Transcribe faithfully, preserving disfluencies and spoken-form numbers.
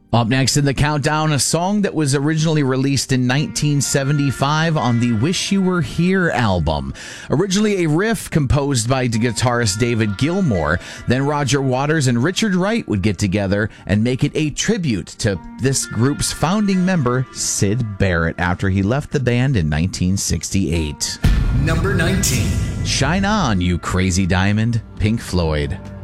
Up next in the countdown, a song that was originally released in nineteen seventy-five on the Wish You Were Here album. Originally a riff composed by guitarist David Gilmour, then Roger Waters and Richard Wright would get together and make it a tribute to this group's founding member, Syd Barrett, after he left the band in nineteen sixty-eight. Number nineteen. Shine On, You Crazy Diamond, Pink Floyd.